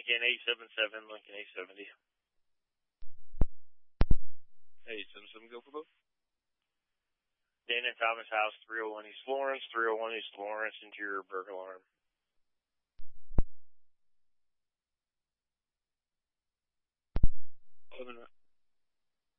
Lincoln 877, Lincoln 870. 877, go for both. Dana Thomas House, 301 East Lawrence, 301 East Lawrence, interior burglar alarm.